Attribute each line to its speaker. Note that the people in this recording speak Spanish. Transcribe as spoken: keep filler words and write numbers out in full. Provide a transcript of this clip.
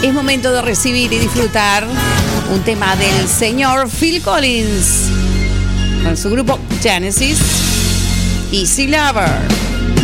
Speaker 1: Es momento de recibir y disfrutar un tema del señor Phil Collins con su grupo Genesis, Easy Lover.